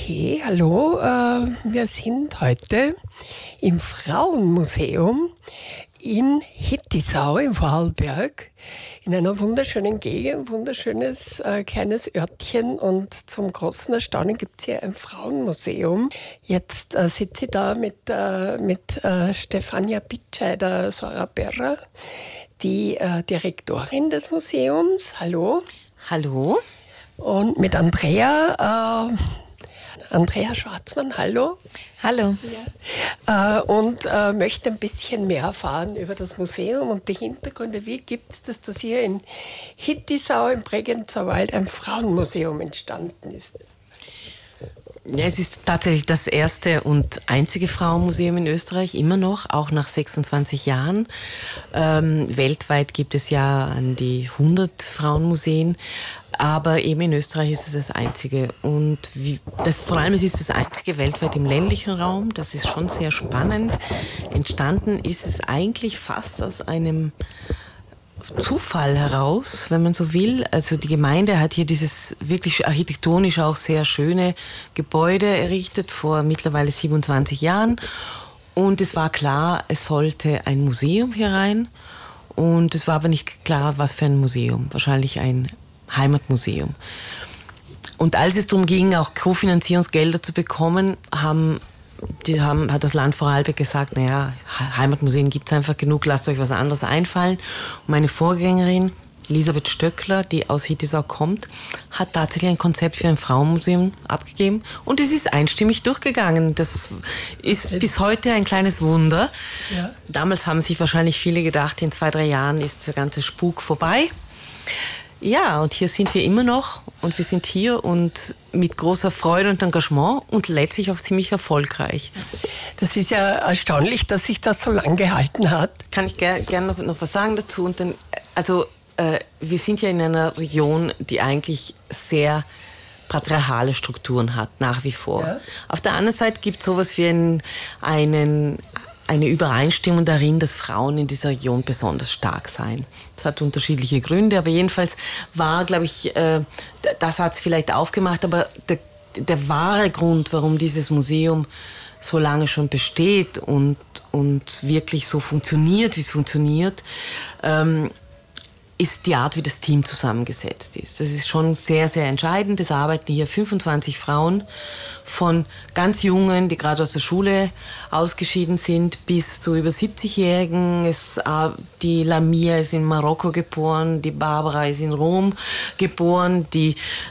Okay, hallo. Wir sind heute im Frauenmuseum in Hittisau im Vorarlberg, in einer wunderschönen Gegend, ein wunderschönes kleines Örtchen, und zum großen Erstaunen gibt es hier ein Frauenmuseum. Jetzt sitze ich da mit Stefania Bitscheider Soraberra, die Direktorin des Museums. Hallo. Hallo. Und mit Andrea Schwarzmann, hallo. Hallo. Ja. Und möchte ein bisschen mehr erfahren über das Museum und die Hintergründe. Wie gibt es das, dass hier in Hittisau im Bregenzerwald Wald ein Frauenmuseum entstanden ist? Ja, es ist tatsächlich das erste und einzige Frauenmuseum in Österreich, immer noch, auch nach 26 Jahren. Weltweit gibt es ja an die 100 Frauenmuseen, aber eben in Österreich ist es das einzige. Und vor allem es ist das einzige weltweit im ländlichen Raum, das ist schon sehr spannend. Entstanden ist es eigentlich fast aus einem Zufall heraus, wenn man so will. Also die Gemeinde hat hier dieses wirklich architektonisch auch sehr schöne Gebäude errichtet vor mittlerweile 27 Jahren. Und es war klar, es sollte ein Museum hier rein. Und es war aber nicht klar, was für ein Museum. Wahrscheinlich ein Heimatmuseum. Und als es darum ging, auch Kofinanzierungsgelder zu bekommen, hat das Land Vorarlberg gesagt, naja, Heimatmuseen gibt es einfach genug, lasst euch was anderes einfallen. Und meine Vorgängerin, Elisabeth Stöckler, die aus Hittisau kommt, hat tatsächlich ein Konzept für ein Frauenmuseum abgegeben und es ist einstimmig durchgegangen. Das ist bis heute ein kleines Wunder. Ja. Damals haben sich wahrscheinlich viele gedacht, in 2-3 Jahren ist der ganze Spuk vorbei. Ja, und hier sind wir immer noch und wir sind hier und mit großer Freude und Engagement und letztlich auch ziemlich erfolgreich. Das ist ja erstaunlich, dass sich das so lang gehalten hat. Kann ich gerne noch was sagen dazu? Und dann, wir sind ja in einer Region, die eigentlich sehr patriarchale Strukturen hat, nach wie vor. Ja. Auf der anderen Seite gibt es sowas wie eine Übereinstimmung darin, dass Frauen in dieser Region besonders stark seien. Das hat unterschiedliche Gründe, aber jedenfalls war, glaube ich, das hat es vielleicht aufgemacht, aber der wahre Grund, warum dieses Museum so lange schon besteht und wirklich so funktioniert, wie es funktioniert, ist die Art, wie das Team zusammengesetzt ist. Das ist schon sehr, sehr entscheidend. Es arbeiten hier 25 Frauen, von ganz Jungen, die gerade aus der Schule ausgeschieden sind, bis zu über 70-Jährigen. Die Lamia ist in Marokko geboren, die Barbara ist in Rom geboren, die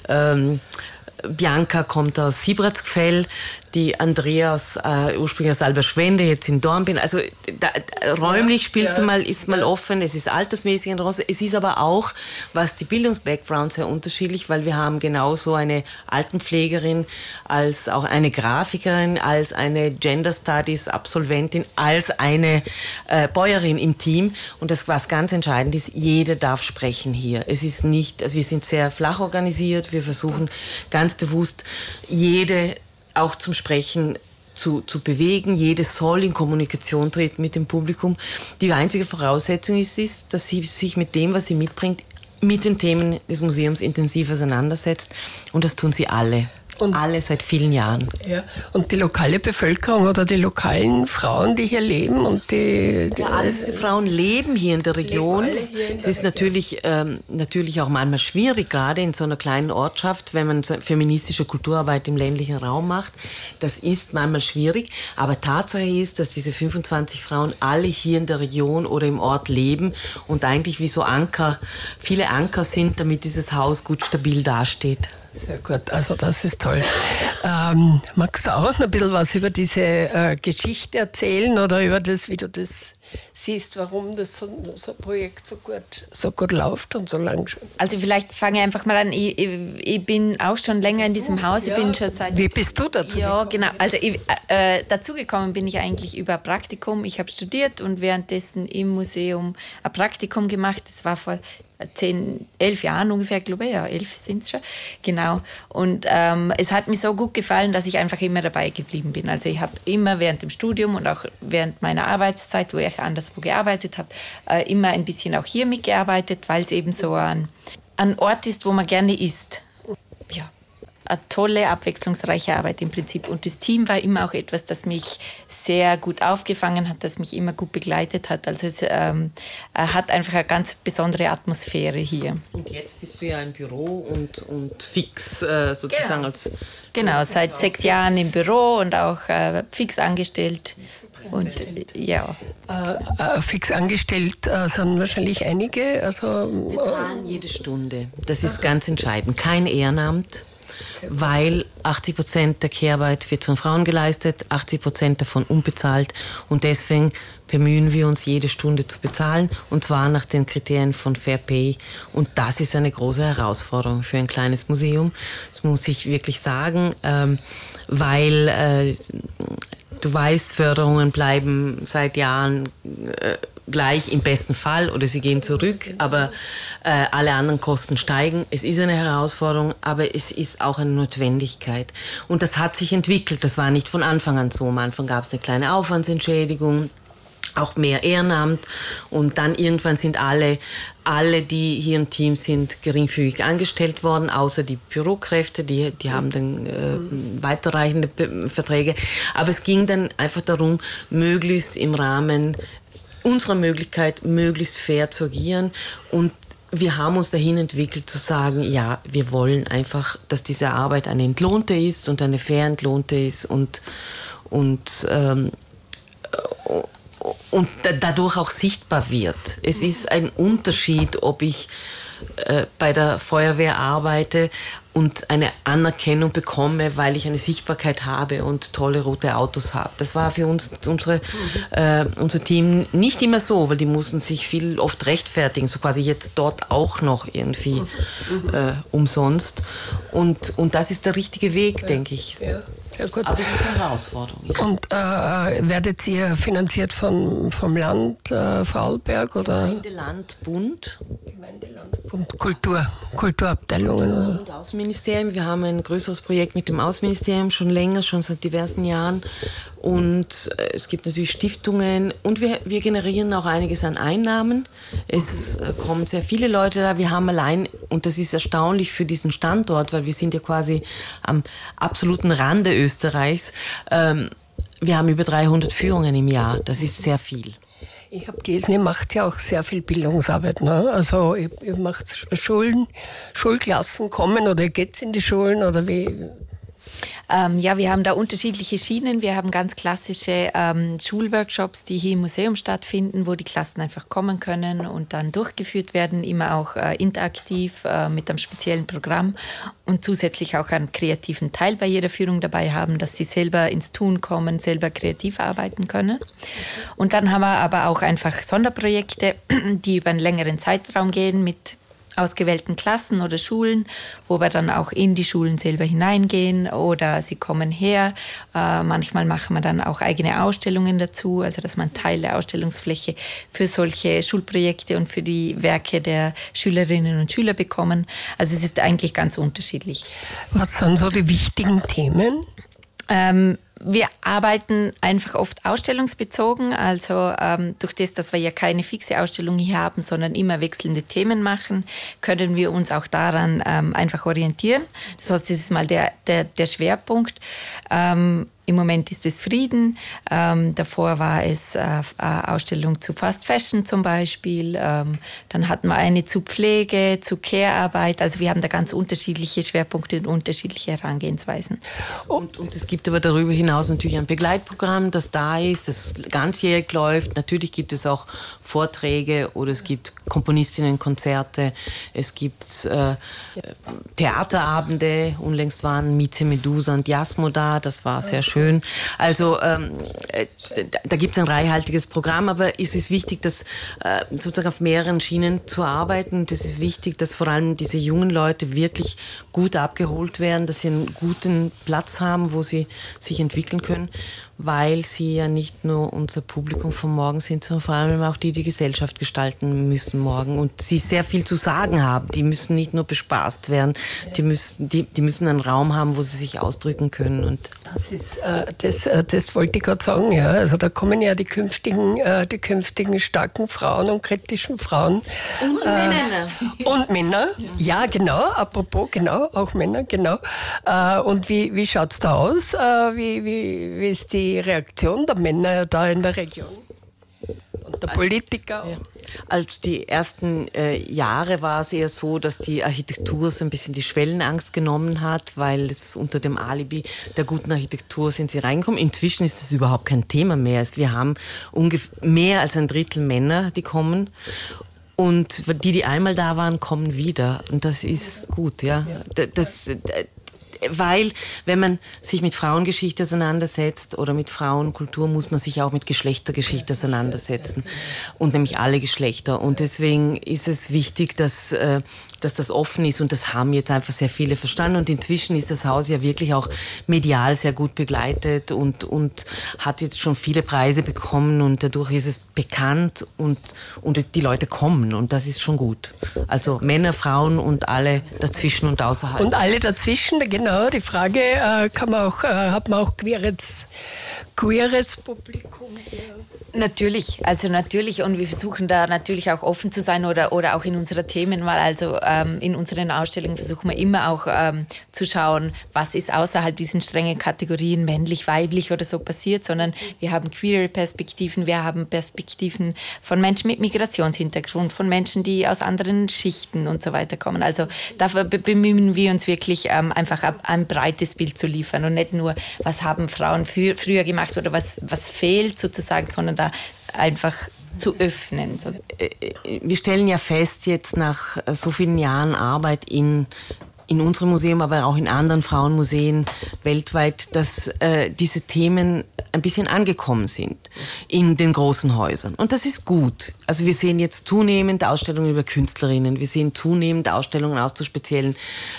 Bianca kommt aus Sibratsgfell, die Andrea ursprünglich aus Alberschwende, jetzt in Dornbirn. Also räumlich ist mal offen, es ist altersmäßig ein Ross. Es ist aber auch, was die Bildungsbackground sehr unterschiedlich, weil wir haben genauso eine Altenpflegerin, als auch eine Grafikerin, als eine Gender Studies Absolventin, als eine Bäuerin im Team. Und das, was ganz entscheidend ist, jeder darf sprechen hier. Es ist nicht, also wir sind sehr flach organisiert, wir versuchen ganz bewusst jede auch zum Sprechen zu bewegen. Jede soll in Kommunikation treten mit dem Publikum. Die einzige Voraussetzung ist, dass sie sich mit dem, was sie mitbringt, mit den Themen des Museums intensiv auseinandersetzt. Und das tun sie alle. Und alle seit vielen Jahren. Ja. Und die lokale Bevölkerung oder die lokalen Frauen, die hier leben und alle diese Frauen leben hier in der Region. Es ist natürlich auch manchmal schwierig, gerade in so einer kleinen Ortschaft, wenn man so feministische Kulturarbeit im ländlichen Raum macht. Das ist manchmal schwierig. Aber Tatsache ist, dass diese 25 Frauen alle hier in der Region oder im Ort leben und eigentlich wie so viele Anker sind, damit dieses Haus gut stabil dasteht. Sehr gut, also das ist toll. Magst du auch noch ein bisschen was über diese Geschichte erzählen oder über das, wie du das siehst, warum das so ein Projekt so gut läuft und so lang schon? Also vielleicht fange ich einfach mal an. Ich bin auch schon länger in diesem Haus. Ich bin schon wie bist du dazu gekommen? Genau. Also dazugekommen bin ich eigentlich über Praktikum. Ich habe studiert und währenddessen im Museum ein Praktikum gemacht. Das war vor 11 Jahren ungefähr, glaube ich, ja, 11 sind es schon, genau. Und es hat mir so gut gefallen, dass ich einfach immer dabei geblieben bin. Also ich habe immer während dem Studium und auch während meiner Arbeitszeit, wo ich anderswo gearbeitet habe, immer ein bisschen auch hier mitgearbeitet, weil es eben so ein Ort ist, wo man gerne isst. Ja. eine tolle, abwechslungsreiche Arbeit im Prinzip. Und das Team war immer auch etwas, das mich sehr gut aufgefangen hat, das mich immer gut begleitet hat. Also es hat einfach eine ganz besondere Atmosphäre hier. Und jetzt bist du ja im Büro und fix sozusagen als... Genau, seit 6 Jahren im Büro und auch fix angestellt. Und ja. Fix angestellt sind wahrscheinlich einige. Also, wir zahlen jede Stunde. Das ist ganz entscheidend. Kein Ehrenamt, weil 80% der Care-Arbeit wird von Frauen geleistet, 80% davon unbezahlt. Und deswegen bemühen wir uns, jede Stunde zu bezahlen, und zwar nach den Kriterien von Fair Pay. Und das ist eine große Herausforderung für ein kleines Museum. Das muss ich wirklich sagen, weil du weißt, Förderungen bleiben seit Jahren gleich im besten Fall oder sie gehen zurück, aber alle anderen Kosten steigen. Es ist eine Herausforderung, aber es ist auch eine Notwendigkeit. Und das hat sich entwickelt. Das war nicht von Anfang an so. Am Anfang gab es eine kleine Aufwandsentschädigung, auch mehr Ehrenamt, und dann irgendwann sind alle, die hier im Team sind, geringfügig angestellt worden, außer die Bürokräfte, die haben dann weiterreichende Verträge. Aber es ging dann einfach darum, möglichst im Rahmen unserer Möglichkeit, möglichst fair zu agieren, und wir haben uns dahin entwickelt zu sagen, ja, wir wollen einfach, dass diese Arbeit eine entlohnte ist und eine fair entlohnte ist und dadurch auch sichtbar wird. Es ist ein Unterschied, ob ich bei der Feuerwehr arbeite und eine Anerkennung bekomme, weil ich eine Sichtbarkeit habe und tolle rote Autos habe. Das war für uns, unser Team nicht immer so, weil die mussten sich oft rechtfertigen, so quasi jetzt dort auch noch irgendwie umsonst. Und das ist der richtige Weg, denke ich. Ja. Sehr gut. Aber es ist eine Herausforderung. Ja. Und werdet ihr finanziert vom Land Vorarlberg oder? Gemeindeland, Bund. Gemeindeland, Bund, Kulturabteilungen. Oder? Und Außenministerium. Wir haben ein größeres Projekt mit dem Außenministerium schon länger, schon seit diversen Jahren. Und es gibt natürlich Stiftungen und wir generieren auch einiges an Einnahmen. Es kommen sehr viele Leute da. Wir haben allein, und das ist erstaunlich für diesen Standort, weil wir sind ja quasi am absoluten Rande Österreichs, wir haben über 300 Führungen im Jahr. Das ist sehr viel. Ich habe gelesen, ihr macht ja auch sehr viel Bildungsarbeit. Ne? Also ihr macht Schulklassen kommen oder ihr geht in die Schulen oder wie? Ja, wir haben da unterschiedliche Schienen. Wir haben ganz klassische Schulworkshops, die hier im Museum stattfinden, wo die Klassen einfach kommen können und dann durchgeführt werden, immer auch interaktiv mit einem speziellen Programm und zusätzlich auch einen kreativen Teil bei jeder Führung dabei haben, dass sie selber ins Tun kommen, selber kreativ arbeiten können. Und dann haben wir aber auch einfach Sonderprojekte, die über einen längeren Zeitraum gehen mit ausgewählten Klassen oder Schulen, wo wir dann auch in die Schulen selber hineingehen oder sie kommen her. Manchmal machen wir dann auch eigene Ausstellungen dazu, also dass man Teil der Ausstellungsfläche für solche Schulprojekte und für die Werke der Schülerinnen und Schüler bekommen. Also es ist eigentlich ganz unterschiedlich. Was sind so die wichtigen Themen? Wir arbeiten einfach oft ausstellungsbezogen, also durch das, dass wir ja keine fixe Ausstellung hier haben, sondern immer wechselnde Themen machen, können wir uns auch daran einfach orientieren. Das heißt, das ist mal der Schwerpunkt. Im Moment ist es Frieden, davor war es eine Ausstellung zu Fast Fashion zum Beispiel, dann hatten wir eine zu Pflege, zu Care-Arbeit, also wir haben da ganz unterschiedliche Schwerpunkte und unterschiedliche Herangehensweisen. Und es gibt aber darüber hinaus natürlich ein Begleitprogramm, das da ist, das ganzjährig läuft. Natürlich gibt es auch Vorträge oder es gibt Komponistinnenkonzerte, es gibt Theaterabende, unlängst waren Mieze Medusa und Jasmo da, das war sehr schön. Also da gibt es ein reichhaltiges Programm, aber es ist wichtig, dass sozusagen auf mehreren Schienen zu arbeiten. Und es ist wichtig, dass vor allem diese jungen Leute wirklich gut abgeholt werden, dass sie einen guten Platz haben, wo sie sich entwickeln können. weil sie ja nicht nur unser Publikum von morgen sind, sondern vor allem auch die Gesellschaft gestalten müssen morgen und sie sehr viel zu sagen haben. Die müssen nicht nur bespaßt werden, die müssen einen Raum haben, wo sie sich ausdrücken können. Und das wollte ich gerade sagen, ja. Also da kommen ja die künftigen starken Frauen und kritischen Frauen. Und Männer. Und Männer, ja genau, apropos, genau, auch Männer, genau. Und wie schaut es da aus? Wie ist die Reaktion der Männer da in der Region? Und der Politiker? Ja. Also die ersten Jahre war es eher so, dass die Architektur so ein bisschen die Schwellenangst genommen hat, weil es unter dem Alibi der guten Architektur sind sie reingekommen. Inzwischen ist es überhaupt kein Thema mehr. Wir haben mehr als ein Drittel Männer, die kommen. Und die einmal da waren, kommen wieder. Und das ist gut, ja. Weil, wenn man sich mit Frauengeschichte auseinandersetzt oder mit Frauenkultur, muss man sich auch mit Geschlechtergeschichte auseinandersetzen. Und nämlich alle Geschlechter. Und deswegen ist es wichtig, dass das offen ist. Und das haben jetzt einfach sehr viele verstanden. Und inzwischen ist das Haus ja wirklich auch medial sehr gut begleitet und hat jetzt schon viele Preise bekommen. Und dadurch ist es bekannt und die Leute kommen. Und das ist schon gut. Also Männer, Frauen und alle dazwischen und außerhalb. Und alle dazwischen, genau. Die Frage, hat man auch queeres Publikum hier? Natürlich. Und wir versuchen da natürlich auch offen zu sein oder auch in unseren Themen mal, also in unseren Ausstellungen versuchen wir immer auch zu schauen, was ist außerhalb diesen strengen Kategorien männlich, weiblich oder so passiert, sondern wir haben queere Perspektiven, wir haben Perspektiven von Menschen mit Migrationshintergrund, von Menschen, die aus anderen Schichten und so weiter kommen. Also dafür bemühen wir uns wirklich einfach ein breites Bild zu liefern und nicht nur, was haben Frauen früher gemacht oder was fehlt sozusagen, sondern da einfach zu öffnen. Wir stellen ja fest jetzt nach so vielen Jahren Arbeit in unserem Museum, aber auch in anderen Frauenmuseen weltweit, dass diese Themen ein bisschen angekommen sind in den großen Häusern. Und das ist gut. Also wir sehen jetzt zunehmend Ausstellungen über Künstlerinnen, wir sehen zunehmend Ausstellungen auch zu speziellen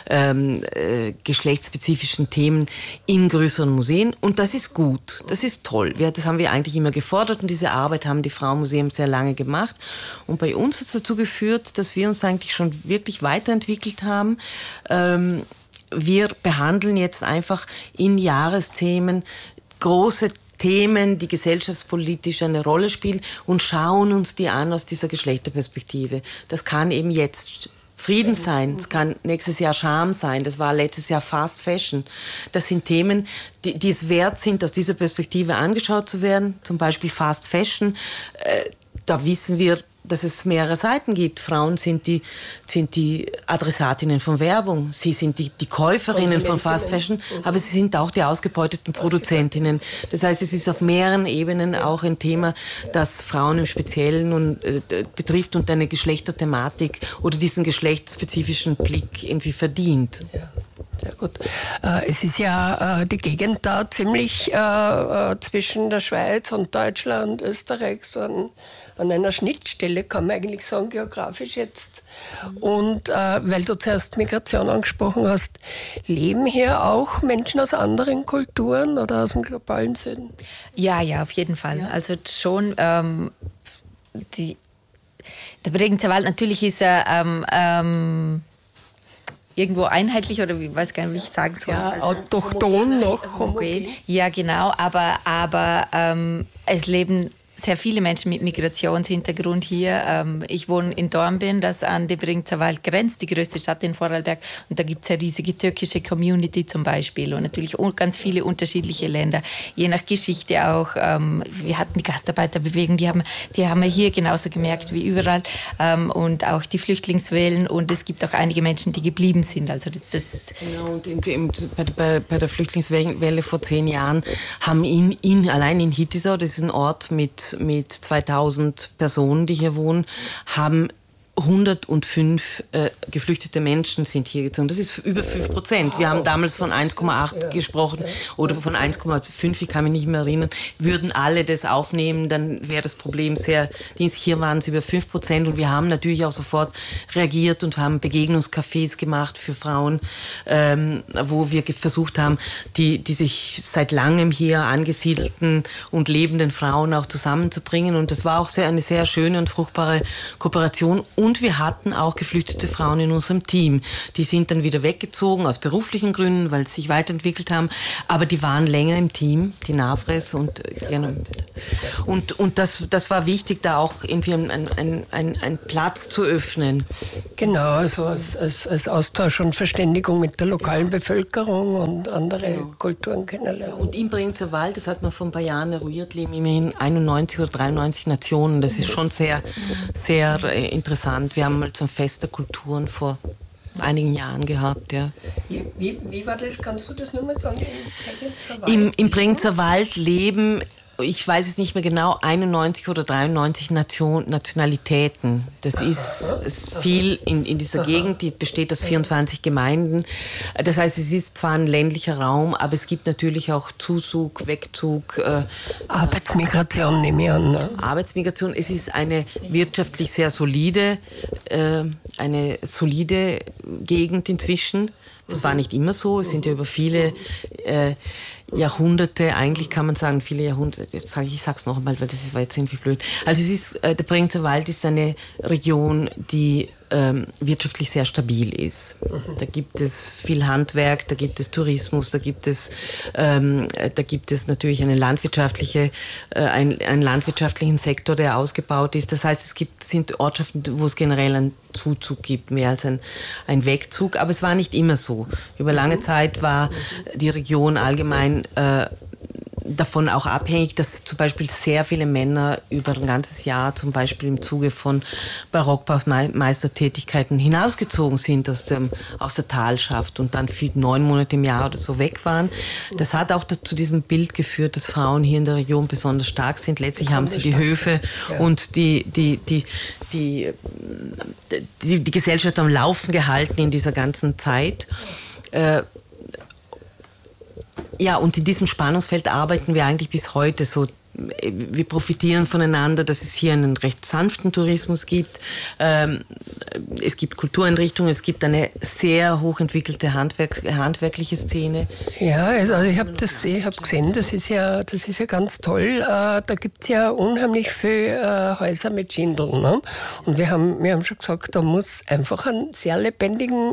geschlechtsspezifischen Themen in größeren Museen. Und das ist gut, das ist toll. Das haben wir eigentlich immer gefordert und diese Arbeit haben die Frauenmuseen sehr lange gemacht. Und bei uns hat es dazu geführt, dass wir uns eigentlich schon wirklich weiterentwickelt haben. Wir behandeln jetzt einfach in Jahresthemen große Themen, die gesellschaftspolitisch eine Rolle spielen und schauen uns die an aus dieser Geschlechterperspektive. Das kann eben jetzt Frieden sein, es kann nächstes Jahr Scham sein, das war letztes Jahr Fast Fashion. Das sind Themen, die es wert sind, aus dieser Perspektive angeschaut zu werden, zum Beispiel Fast Fashion. Da wissen wir, dass es mehrere Seiten gibt. Frauen sind die Adressatinnen von Werbung, sie sind die Käuferinnen von Fast Fashion, aber sie sind auch die ausgebeuteten Produzentinnen. Das heißt, es ist auf mehreren Ebenen auch ein Thema, das Frauen im Speziellen betrifft und eine Geschlechterthematik oder diesen geschlechtsspezifischen Blick irgendwie verdient. Ja. Sehr gut. Es ist ja die Gegend da ziemlich zwischen der Schweiz und Deutschland, Österreich, so an einer Schnittstelle, kann man eigentlich sagen, geografisch jetzt. Und weil du zuerst Migration angesprochen hast, leben hier auch Menschen aus anderen Kulturen oder aus dem globalen Süden? Ja, auf jeden Fall. Ja. Also schon der Bregenzer Wald, natürlich ist er irgendwo einheitlich oder ich weiß gar nicht, wie ich sagen soll. Ja, autochton noch. Homogen. Ja, genau, aber es leben sehr viele Menschen mit Migrationshintergrund hier. Ich wohne in Dornbirn, das an den Bregenzer Wald grenzt, die größte Stadt in Vorarlberg. Und da gibt es eine riesige türkische Community zum Beispiel und natürlich ganz viele unterschiedliche Länder, je nach Geschichte auch. Wir hatten die Gastarbeiterbewegung, die haben wir hier genauso gemerkt wie überall. Und auch die Flüchtlingswellen und es gibt auch einige Menschen, die geblieben sind. Also genau, und bei der Flüchtlingswelle vor 10 Jahren haben allein in Hittisau, das ist ein Ort mit 2000 Personen, die hier wohnen, haben 105 geflüchtete Menschen sind hier gezogen. Das ist über 5%. Wir haben damals von 1,8 gesprochen oder von 1,5, ich kann mich nicht mehr erinnern. Würden alle das aufnehmen, dann wäre das Problem sehr, hier waren es über 5% und wir haben natürlich auch sofort reagiert und haben Begegnungscafés gemacht für Frauen, wo wir versucht haben, die sich seit langem hier angesiedelten und lebenden Frauen auch zusammenzubringen. Und das war auch eine sehr schöne und fruchtbare Kooperation. Und wir hatten auch geflüchtete Frauen in unserem Team. Die sind dann wieder weggezogen aus beruflichen Gründen, weil sie sich weiterentwickelt haben. Aber die waren länger im Team, die Navres. Und das war wichtig, da auch irgendwie einen Platz zu öffnen. Genau, also als Austausch und Verständigung mit der lokalen Bevölkerung und andere Kulturen kennenlernen. Und im Bregenzer Wald, das hat man vor ein paar Jahren eruiert, leben immerhin 91 oder 93 Nationen. Das ist schon sehr, sehr interessant. Wir haben mal zum Fest der Kulturen vor einigen Jahren gehabt. Ja. Wie war das? Kannst du das nochmal sagen? Im Bregenzer Wald leben, ich weiß es nicht mehr genau, 91 oder 93 Nationalitäten. Das ist viel in dieser Gegend, die besteht aus 24 Gemeinden. Das heißt, es ist zwar ein ländlicher Raum, aber es gibt natürlich auch Zuzug, Wegzug. Arbeitsmigration nehme ich an. Ne? Arbeitsmigration, es ist eine wirtschaftlich sehr solide Gegend inzwischen. Das war nicht immer so, es sind ja über viele Jahrhunderte, eigentlich kann man sagen, viele Jahrhunderte, ich sag's noch einmal, weil das war jetzt irgendwie blöd. Also der Bregenzer Wald ist eine Region, die wirtschaftlich sehr stabil ist. Da gibt es viel Handwerk, da gibt es Tourismus, da gibt es natürlich einen landwirtschaftlichen Sektor, der ausgebaut ist. Das heißt, sind Ortschaften, wo es generell einen Zuzug gibt, mehr als ein Wegzug. Aber es war nicht immer so. Über lange Zeit war die Region allgemein davon auch abhängig, dass zum Beispiel sehr viele Männer über ein ganzes Jahr zum Beispiel im Zuge von Barockbaumeistertätigkeiten hinausgezogen sind aus der Talschaft und dann 9 Monate im Jahr oder so weg waren. Das hat auch zu diesem Bild geführt, dass Frauen hier in der Region besonders stark sind. Letztlich haben sie die Höfe und die Gesellschaft am Laufen gehalten in dieser ganzen Zeit. Ja, und in diesem Spannungsfeld arbeiten wir eigentlich bis heute so. Wir profitieren voneinander, dass es hier einen recht sanften Tourismus gibt. Es gibt Kultureinrichtungen, es gibt eine sehr hochentwickelte handwerkliche Szene. Ja, also ich habe gesehen, das ist ja ganz toll. Da gibt's ja unheimlich viele Häuser mit Schindeln. Ne? Und wir haben schon gesagt, da muss einfach einen sehr lebendigen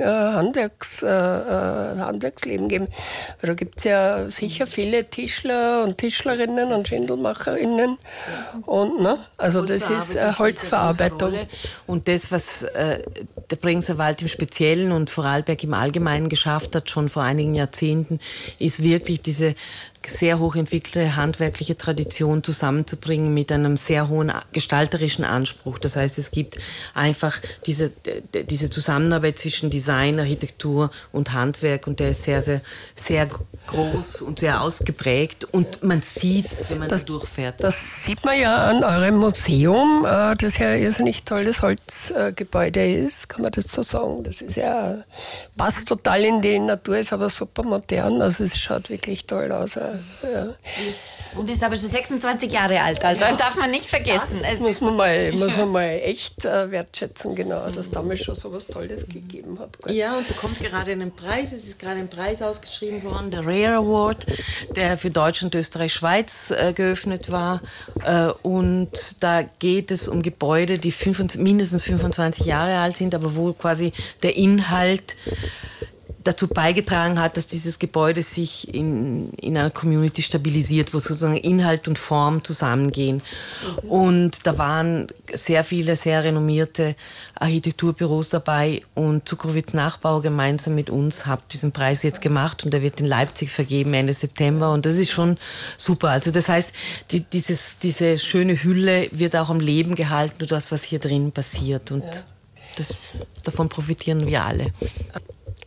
Handwerksleben geben. Weil da gibt's ja sicher viele Tischler und Tischlerinnen und Schindelmacher. Und, ne? Also das ist Holzverarbeitung. Und das, was der Bregenzer Wald im Speziellen und Vorarlberg im Allgemeinen geschafft hat, schon vor einigen Jahrzehnten, ist wirklich diese sehr hochentwickelte handwerkliche Tradition zusammenzubringen mit einem sehr hohen gestalterischen Anspruch. Das heißt, es gibt einfach diese Zusammenarbeit zwischen Design, Architektur und Handwerk und der ist sehr, sehr, sehr groß und sehr ausgeprägt und man sieht es, wenn man da durchfährt. Das sieht man ja an eurem Museum, das ja irrsinnig tolles Holzgebäude ist, kann man das so sagen. Das ist ja, passt total in die Natur, ist aber super modern, also es schaut wirklich toll aus. Ja. Und ist aber schon 26 Jahre alt, also darf man nicht vergessen. Das muss man mal echt wertschätzen, genau, dass damals schon so was Tolles gegeben hat. Gell? Ja, und bekommt gerade einen Preis, es ist gerade ein Preis ausgeschrieben worden, der Rare Award, der für Deutschland, Österreich, Schweiz geöffnet war. Und da geht es um Gebäude, die mindestens 25 Jahre alt sind, aber wo quasi der Inhalt dazu beigetragen hat, dass dieses Gebäude sich in einer Community stabilisiert, wo sozusagen Inhalt und Form zusammengehen. Und da waren sehr viele, sehr renommierte Architekturbüros dabei und Zuckrowitz Nachbau gemeinsam mit uns hat diesen Preis jetzt gemacht und der wird in Leipzig vergeben Ende September und das ist schon super. Also das heißt, diese schöne Hülle wird auch am Leben gehalten durch das, was hier drin passiert und davon profitieren wir alle.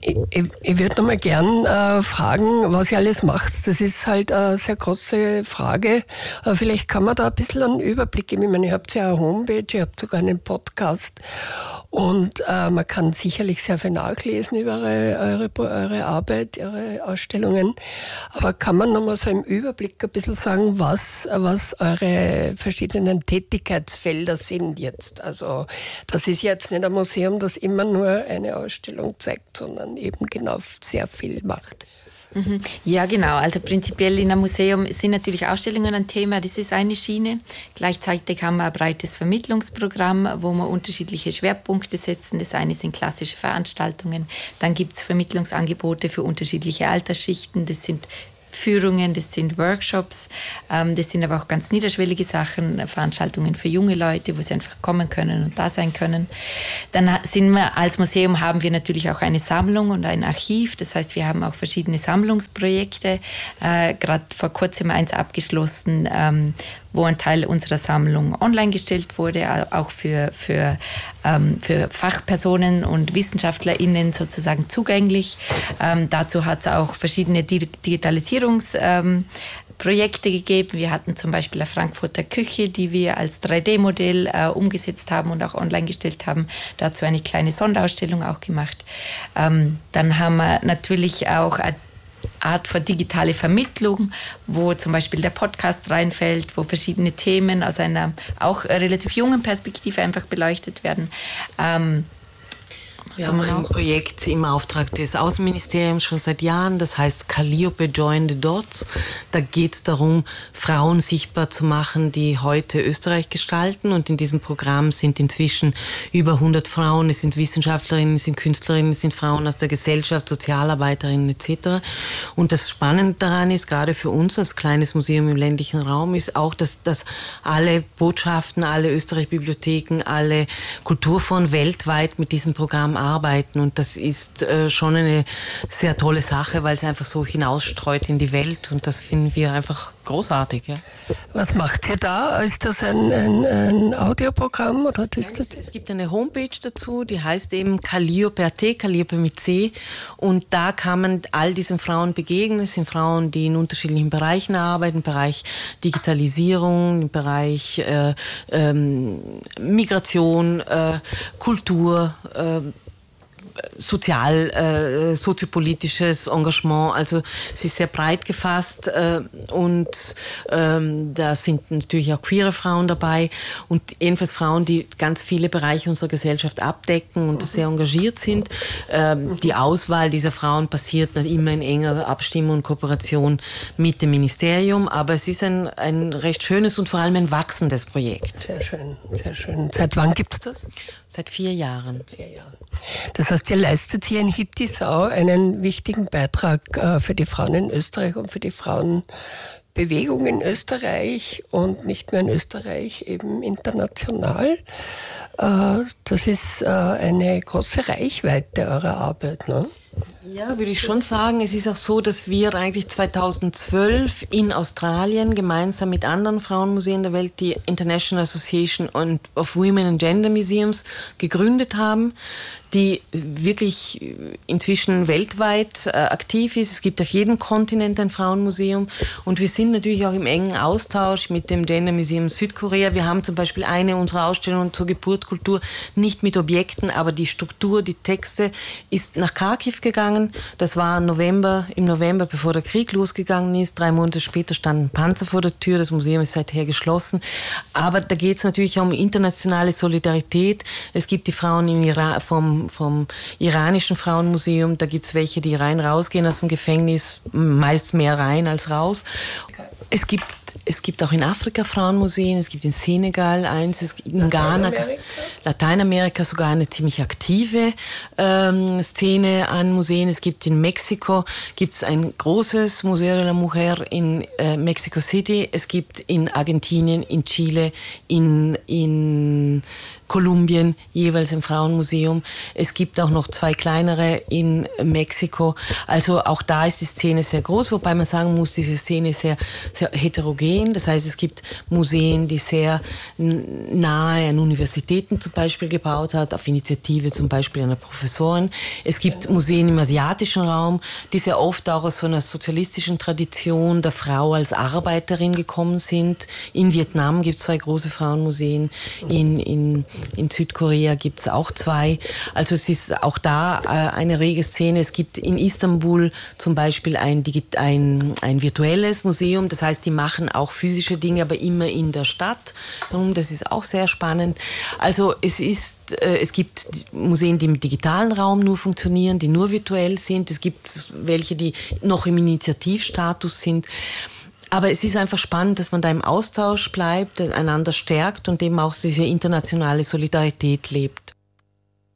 Ich würde noch mal gern fragen, was ihr alles macht. Das ist halt eine sehr große Frage. Aber vielleicht kann man da ein bisschen einen Überblick geben. Ich meine, ihr habt ja eine Homepage, ihr habt sogar einen Podcast und man kann sicherlich sehr viel nachlesen über eure Arbeit, eure Ausstellungen. Aber kann man noch mal so im Überblick ein bisschen sagen, was eure verschiedenen Tätigkeitsfelder sind jetzt? Also das ist jetzt nicht ein Museum, das immer nur eine Ausstellung zeigt, sondern eben genau sehr viel macht. Ja, genau. Also prinzipiell in einem Museum sind natürlich Ausstellungen ein Thema, das ist eine Schiene. Gleichzeitig haben wir ein breites Vermittlungsprogramm, wo wir unterschiedliche Schwerpunkte setzen. Das eine sind klassische Veranstaltungen, dann gibt es Vermittlungsangebote für unterschiedliche Altersschichten, das sind Führungen, das sind Workshops, das sind aber auch ganz niederschwellige Sachen, Veranstaltungen für junge Leute, wo sie einfach kommen können und da sein können. Dann sind wir als Museum, haben wir natürlich auch eine Sammlung und ein Archiv, das heißt, wir haben auch verschiedene Sammlungsprojekte, gerade vor kurzem eins abgeschlossen, wo ein Teil unserer Sammlung online gestellt wurde, auch für Fachpersonen und WissenschaftlerInnen sozusagen zugänglich. Dazu hat es auch verschiedene Digitalisierungsprojekte gegeben. Wir hatten zum Beispiel eine Frankfurter Küche, die wir als 3D-Modell umgesetzt haben und auch online gestellt haben. Dazu eine kleine Sonderausstellung auch gemacht. Dann haben wir natürlich auch eine Art von digitale Vermittlung, wo zum Beispiel der Podcast reinfällt, wo verschiedene Themen aus einer auch relativ jungen Perspektive einfach beleuchtet werden. Wir haben ein Projekt im Auftrag des Außenministeriums schon seit Jahren, das heißt Calliope Join the Dots. Da geht es darum, Frauen sichtbar zu machen, die heute Österreich gestalten. Und in diesem Programm sind inzwischen über 100 Frauen, es sind Wissenschaftlerinnen, es sind Künstlerinnen, es sind Frauen aus der Gesellschaft, Sozialarbeiterinnen etc. Und das Spannende daran ist, gerade für uns als kleines Museum im ländlichen Raum, ist auch, dass alle Botschaften, alle Österreich-Bibliotheken, alle Kulturfonds weltweit mit diesem Programm arbeiten und das ist schon eine sehr tolle Sache, weil es einfach so hinausstreut in die Welt und das finden wir einfach großartig. Ja. Was macht ihr da? Ist das ein Audioprogramm oder ist das? Es gibt eine Homepage dazu, die heißt eben Calliope.at, Calliope mit C und da kann man all diesen Frauen begegnen. Es sind Frauen, die in unterschiedlichen Bereichen arbeiten, im Bereich Digitalisierung, im Bereich Migration, Kultur, soziopolitisches Engagement, also es ist sehr breit gefasst und da sind natürlich auch queere Frauen dabei und jedenfalls Frauen, die ganz viele Bereiche unserer Gesellschaft abdecken und sehr engagiert sind. Die Auswahl dieser Frauen passiert dann immer in enger Abstimmung und Kooperation mit dem Ministerium, aber es ist ein recht schönes und vor allem ein wachsendes Projekt. Sehr schön, sehr schön. Seit wann gibt es das? Seit 4 Jahren. 4 Jahren. Das heißt, ihr leistet hier in Hittisau einen wichtigen Beitrag für die Frauen in Österreich und für die Frauenbewegung in Österreich und nicht nur in Österreich, eben international. Das ist eine große Reichweite eurer Arbeit, ne? Ja, würde ich schon sagen. Es ist auch so, dass wir eigentlich 2012 in Australien gemeinsam mit anderen Frauenmuseen der Welt die International Association of Women and Gender Museums gegründet haben, die wirklich inzwischen weltweit aktiv ist. Es gibt auf jedem Kontinent ein Frauenmuseum und wir sind natürlich auch im engen Austausch mit dem Gender Museum Südkorea. Wir haben zum Beispiel eine unserer Ausstellungen zur Geburtskultur nicht mit Objekten, aber die Struktur, die Texte ist nach Kharkiv gegangen. Das war im November, bevor der Krieg losgegangen ist. 3 Monate später standen Panzer vor der Tür. Das Museum ist seither geschlossen. Aber da geht es natürlich um internationale Solidarität. Es gibt die Frauen vom iranischen Frauenmuseum. Da gibt es welche, die rein rausgehen aus dem Gefängnis. Meist mehr rein als raus. Es gibt auch in Afrika Frauenmuseen, es gibt in Senegal eins, es gibt in Ghana, Lateinamerika sogar eine ziemlich aktive Szene an Museen. Es gibt in Mexiko ein großes Museo de la Mujer in Mexico City. Es gibt in Argentinien, in Chile, in Kolumbien jeweils ein Frauenmuseum. Es gibt auch noch 2 kleinere in Mexiko. Also auch da ist die Szene sehr groß, wobei man sagen muss, diese Szene ist sehr, sehr heterogen. Das heißt, es gibt Museen, die sehr nahe an Universitäten zum Beispiel gebaut hat, auf Initiative zum Beispiel einer Professorin. Es gibt Museen im asiatischen Raum, die sehr oft auch aus so einer sozialistischen Tradition der Frau als Arbeiterin gekommen sind. In Vietnam gibt es 2 große Frauenmuseen, in Südkorea gibt es auch 2. Also es ist auch da eine rege Szene. Es gibt in Istanbul zum Beispiel ein virtuelles Museum, das heißt, die machen auch physische Dinge, aber immer in der Stadt. Das ist auch sehr spannend. Also es gibt Museen, die im digitalen Raum nur funktionieren, die nur virtuell sind. Es gibt welche, die noch im Initiativstatus sind. Aber es ist einfach spannend, dass man da im Austausch bleibt, einander stärkt und eben auch diese internationale Solidarität lebt.